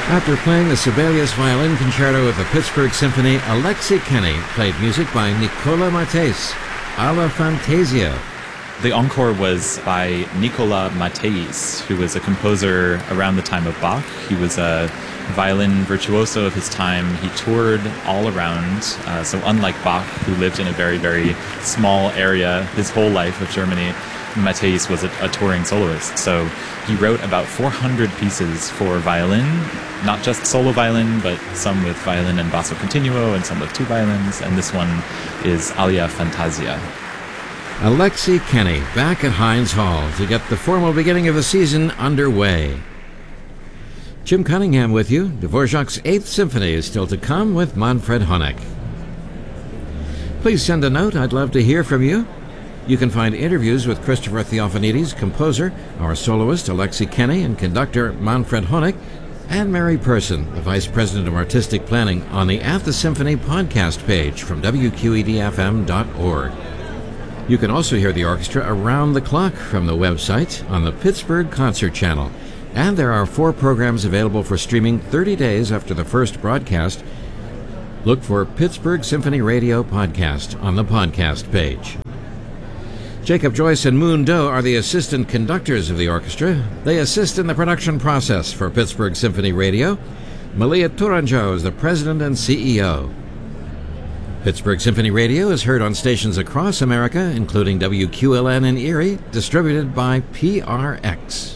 After playing the Sibelius Violin Concerto with the Pittsburgh Symphony, Alexei Kenny played music by Nicola Matheis, Alla Fantasia. The encore was by Nicola Matheis, who was a composer around the time of Bach. He was a violin virtuoso of his time. He toured all around, so unlike Bach, who lived in a very, very small area his whole life of Germany, Matheis was a touring soloist. So he wrote about 400 pieces for violin, not just solo violin, but some with violin and basso continuo and some with two violins, and this one is Alla Fantasia. Alexei Kenny back at Heinz Hall to get the formal beginning of the season underway. Jim Cunningham with you. Dvorak's 8th Symphony is still to come with Manfred Honeck. Please send a note. I'd love to hear from you. You can find interviews with Christopher Theophanides, composer, our soloist Alexei Kenny, and conductor Manfred Honeck, and Mary Person, the Vice President of Artistic Planning, on the At the Symphony podcast page from WQED-FM.org. You can also hear the orchestra around the clock from the website on the Pittsburgh Concert Channel. And there are 4 programs available for streaming 30 days after the first broadcast. Look for Pittsburgh Symphony Radio Podcast on the podcast page. Jacob Joyce and Moon Doe are the assistant conductors of the orchestra. They assist in the production process for Pittsburgh Symphony Radio. Malia Tourangeau is the president and CEO. Pittsburgh Symphony Radio is heard on stations across America, including WQLN in Erie, distributed by PRX.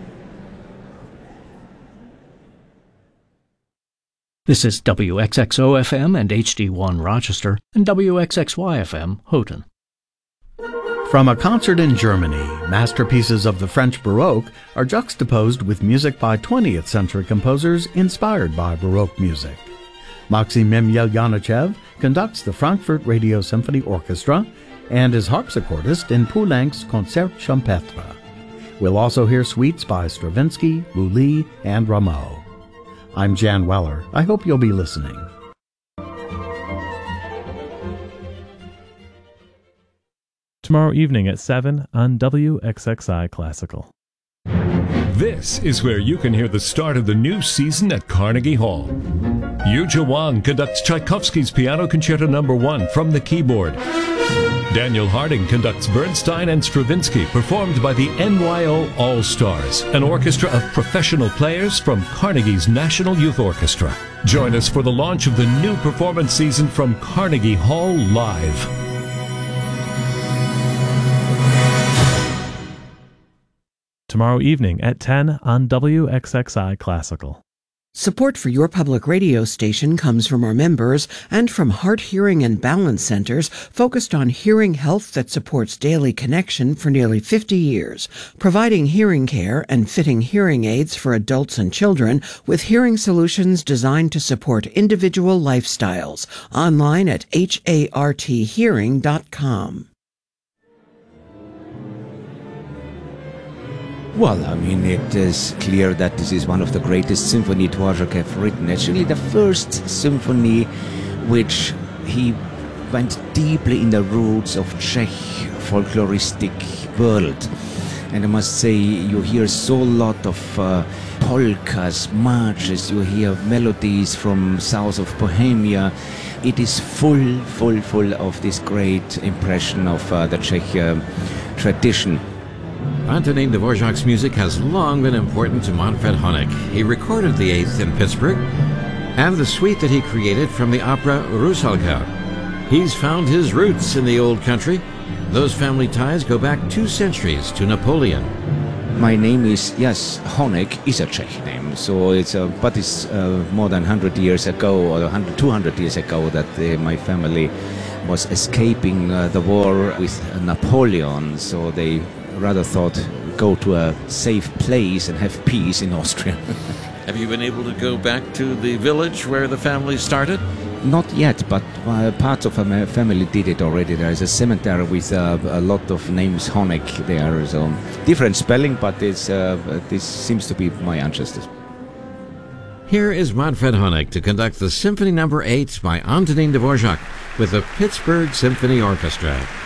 This is WXXO-FM and HD1 Rochester and WXXY-FM Houghton. From a concert in Germany, masterpieces of the French Baroque are juxtaposed with music by 20th century composers inspired by Baroque music. Maxim Yelyanichev conducts the Frankfurt Radio Symphony Orchestra and is harpsichordist in Poulenc's Concert Champêtre. We'll also hear suites by Stravinsky, Lully, and Rameau. I'm Jan Weller. I hope you'll be listening. Tomorrow evening at 7 on WXXI Classical. This is where you can hear the start of the new season at Carnegie Hall. Yuja Wang conducts Tchaikovsky's Piano Concerto No. 1 from the keyboard. Daniel Harding conducts Bernstein and Stravinsky, performed by the NYO All-Stars, an orchestra of professional players from Carnegie's National Youth Orchestra. Join us for the launch of the new performance season from Carnegie Hall Live. Tomorrow evening at 10 on WXXI Classical. Support for your public radio station comes from our members and from Heart, Hearing, and Balance Centers focused on hearing health that supports daily connection for nearly 50 years, providing hearing care and fitting hearing aids for adults and children with hearing solutions designed to support individual lifestyles. Online at harthearing.com. Well, I mean, it is clear that this is one of the greatest symphony Dvorak have written. Actually, the first symphony which he went deeply in the roots of Czech folkloristic world. And I must say, you hear so lot of polkas, marches, you hear melodies from south of Bohemia. It is full of this great impression of the Czech tradition. Antonin Dvorak's music has long been important to Manfred Honeck. He recorded the 8th in Pittsburgh and the suite that he created from the opera Rusalka. He's found his roots in the old country. Those family ties go back 2 centuries to Napoleon. My name is, yes, Honeck is a Czech name, so it's more than 100 years ago, or 200 years ago, that my family was escaping the war with Napoleon, so they rather thought go to a safe place and have peace in Austria. Have you been able to go back to the village where the family started? Not yet, but parts of my family did it already. There is a cemetery with a lot of names Honeck there, so different spelling, but this seems to be my ancestors. Here is Manfred Honeck to conduct the Symphony No. 8 by Antonin Dvorak with the Pittsburgh Symphony Orchestra.